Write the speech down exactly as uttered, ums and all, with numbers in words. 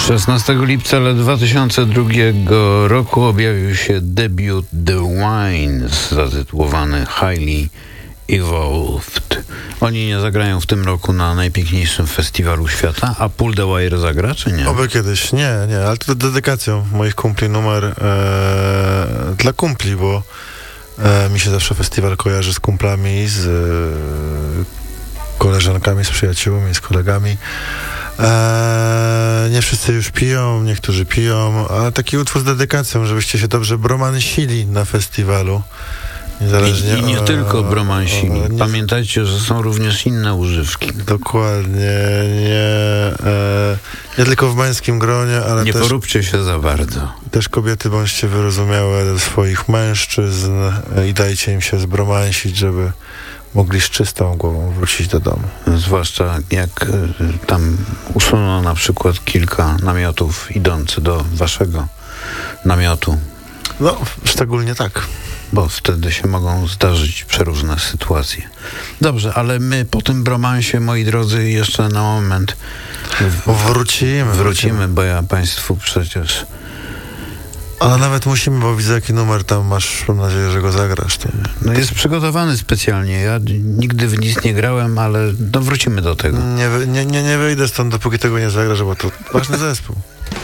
szesnastego lipca dwa tysiące drugiego roku objawił się debiut The Wines zatytułowany Highly Evolved. Oni nie zagrają w tym roku na najpiękniejszym festiwalu świata, a Pull the Wire zagra, czy nie? Oby kiedyś. Nie, nie, ale to dedykacją moich kumpli numer e, dla kumpli, bo e, mi się zawsze festiwal kojarzy z kumplami, z e, koleżankami, z przyjaciółmi, z kolegami. Eee, nie wszyscy już piją, niektórzy piją, ale taki utwór z dedykacją, żebyście się dobrze bromansili na festiwalu. Niezależnie I, i nie o, tylko bromansili. o, nie, Pamiętajcie, że są również inne używki. Dokładnie. Nie, e, nie tylko w męskim gronie, ale nie też... Nie poróbcie się za bardzo. Też kobiety bądźcie wyrozumiałe do swoich mężczyzn e, i dajcie im się zbromansić, żeby mogli z czystą głową wrócić do domu. Zwłaszcza jak y, tam usuną na przykład kilka namiotów idący do waszego namiotu. No, szczególnie tak. Bo wtedy się mogą zdarzyć przeróżne sytuacje. Dobrze, ale my po tym bromansie, moi drodzy, jeszcze na moment w... wrócimy, wrócimy, wrócimy, bo ja państwu przecież... Ale nawet musimy, bo widzę, jaki numer tam masz. Mam nadzieję, że go zagrasz. Ty. No jest przygotowany specjalnie. Ja nigdy w nic nie grałem, ale no wrócimy do tego. Nie, nie, nie, nie wyjdę stąd, dopóki tego nie zagrasz, bo to ważny zespół.